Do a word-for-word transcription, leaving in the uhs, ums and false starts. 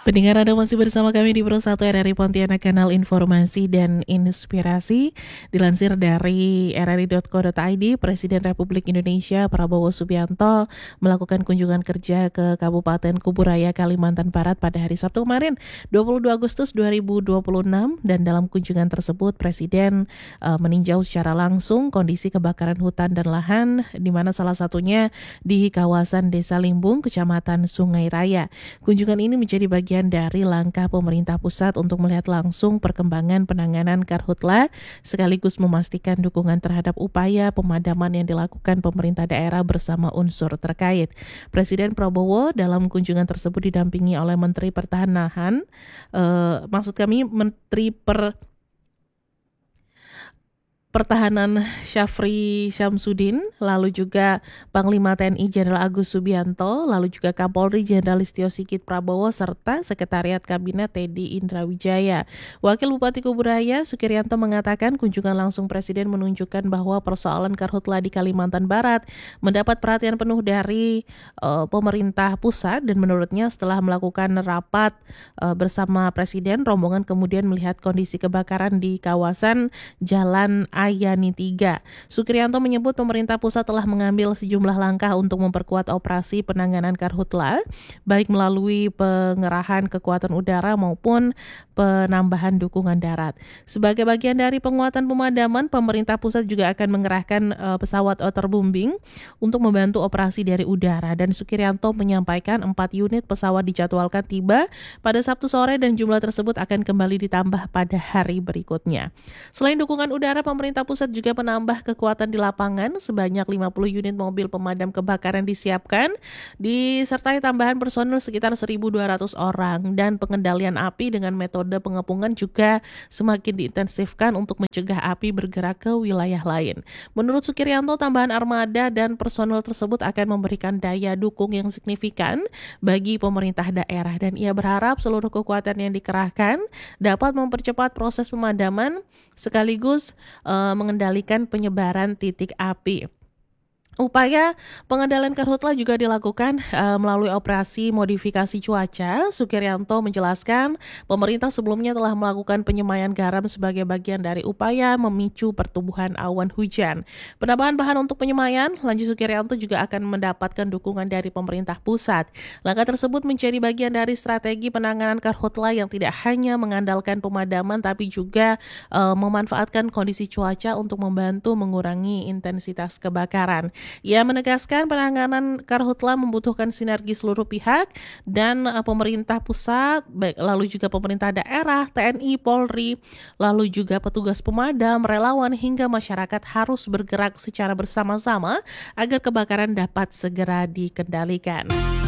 Pendengar, Anda masih bersama kami di Pro satu R R I Pontianak, kanal informasi dan inspirasi. Dilansir dari r r i dot co dot i d, Presiden Republik Indonesia Prabowo Subianto melakukan kunjungan kerja ke Kabupaten Kuburaya, Kalimantan Barat pada hari Sabtu kemarin, dua puluh dua Agustus dua ribu dua puluh enam, dan dalam kunjungan tersebut Presiden uh, meninjau secara langsung kondisi kebakaran hutan dan lahan, di mana salah satunya di kawasan Desa Limbung, Kecamatan Sungai Raya. Kunjungan ini menjadi bagian dari langkah pemerintah pusat untuk melihat langsung perkembangan penanganan karhutla, sekaligus memastikan dukungan terhadap upaya pemadaman yang dilakukan pemerintah daerah bersama unsur terkait. Presiden Prabowo dalam kunjungan tersebut didampingi oleh Menteri Pertahanan, eh, maksud kami Menteri Per Pertahanan Syafri Syamsuddin, lalu juga Panglima T N I Jenderal Agus Subianto, lalu juga Kapolri Jenderal Listio Sigit Prabowo, serta Sekretariat Kabinet Teddy Indrawijaya. Wakil Bupati Kuburaya Sukiryanto mengatakan kunjungan langsung Presiden menunjukkan bahwa persoalan karhutla di Kalimantan Barat mendapat perhatian penuh dari uh, pemerintah pusat, dan menurutnya setelah melakukan rapat uh, bersama Presiden, rombongan kemudian melihat kondisi kebakaran di kawasan Jalan Ayani tiga. Sukiryanto menyebut pemerintah pusat telah mengambil sejumlah langkah untuk memperkuat operasi penanganan karhutla, baik melalui pengerahan kekuatan udara maupun penambahan dukungan darat. Sebagai bagian dari penguatan pemadaman, pemerintah pusat juga akan mengerahkan uh, pesawat waterbombing untuk membantu operasi dari udara, dan Sukiryanto menyampaikan empat unit pesawat dijadwalkan tiba pada Sabtu sore dan jumlah tersebut akan kembali ditambah pada hari berikutnya. Selain dukungan udara, pemerintah pusat juga menambah kekuatan di lapangan. Sebanyak lima puluh unit mobil pemadam kebakaran disiapkan, disertai tambahan personel sekitar seribu dua ratus orang, dan pengendalian api dengan metode pengepungan juga semakin diintensifkan untuk mencegah api bergerak ke wilayah lain. Menurut Sukiryanto, tambahan armada dan personel tersebut akan memberikan daya dukung yang signifikan bagi pemerintah daerah, dan ia berharap seluruh kekuatan yang dikerahkan dapat mempercepat proses pemadaman sekaligus uh, mengendalikan penyebaran titik api. Upaya pengendalian karhutla juga dilakukan uh, melalui operasi modifikasi cuaca. Sukiryanto menjelaskan pemerintah sebelumnya telah melakukan penyemayan garam sebagai bagian dari upaya memicu pertumbuhan awan hujan. Penambahan bahan untuk penyemayan, lanjut Sukiryanto, juga akan mendapatkan dukungan dari pemerintah pusat. Langkah tersebut menjadi bagian dari strategi penanganan karhutla yang tidak hanya mengandalkan pemadaman tapi juga uh, memanfaatkan kondisi cuaca untuk membantu mengurangi intensitas kebakaran. Ia menegaskan penanganan karhutla membutuhkan sinergi seluruh pihak dan uh, pemerintah pusat, baik, lalu juga pemerintah daerah, T N I, Polri, lalu juga petugas pemadam, relawan, hingga masyarakat harus bergerak secara bersama-sama agar kebakaran dapat segera dikendalikan.